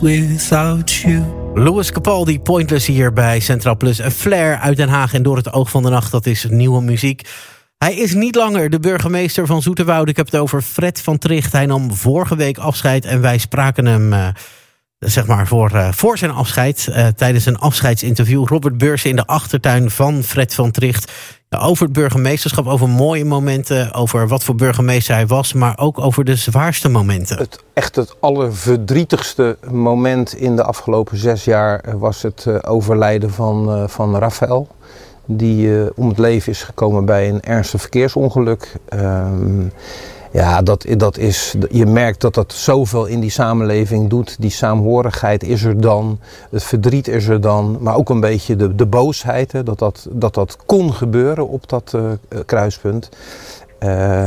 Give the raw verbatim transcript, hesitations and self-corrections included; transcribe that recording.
without you. Louis Capaldi, Pointless hier bij Centraal Plus. Een Flair uit Den Haag en Door het oog van de nacht, dat is nieuwe muziek. Hij is niet langer de burgemeester van Zoeterwoude. Ik heb het over Fred van Tricht. Hij nam vorige week afscheid en wij spraken hem uh, zeg maar voor, uh, voor zijn afscheid. Uh, tijdens een afscheidsinterview. Robert Beursen in de achtertuin van Fred van Tricht. Ja, over het burgemeesterschap, over mooie momenten. Over wat voor burgemeester hij was. Maar ook over de zwaarste momenten. Het, echt het allerverdrietigste moment in de afgelopen zes jaar was het uh, overlijden van, uh, van Rafael. Die uh, om het leven is gekomen bij een ernstig verkeersongeluk. Um, ja, dat, dat is, je merkt dat dat zoveel in die samenleving doet. Die saamhorigheid is er dan, het verdriet is er dan. Maar ook een beetje de, de boosheid, hè, dat, dat, dat dat kon gebeuren op dat uh, kruispunt. Uh,